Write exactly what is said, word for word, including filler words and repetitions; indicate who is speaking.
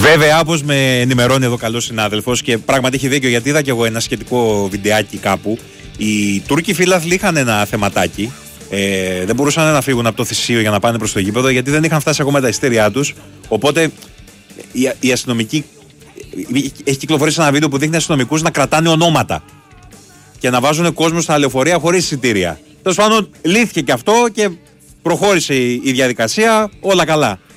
Speaker 1: Βέβαια, όπως με ενημερώνει εδώ καλός συνάδελφος και πράγματι έχει δίκιο, γιατί είδα και εγώ ένα σχετικό βιντεάκι κάπου. Οι Τούρκοι φίλαθλοι είχαν ένα θεματάκι. Ε, δεν μπορούσαν να φύγουν από το θυσίο για να πάνε προς το γήπεδο, γιατί δεν είχαν φτάσει ακόμα τα ειστήριά τους. Οπότε η, η αστυνομική. Έχει κυκλοφορήσει ένα βίντεο που δείχνει αστυνομικούς να κρατάνε ονόματα και να βάζουν κόσμο στα λεωφορεία χωρίς εισιτήρια. Τέλος πάντων, λύθηκε και αυτό και προχώρησε η διαδικασία, όλα καλά.